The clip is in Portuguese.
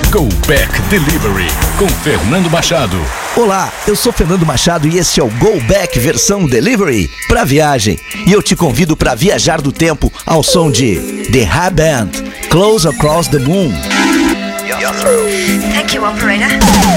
Go Back Delivery, com Fernando Machado. Olá, eu sou Fernando Machado e esse é o Go Back versão Delivery para viagem. E eu te convido para viajar do tempo ao som de The High Band, Close Across the Moon. Thank you, operator.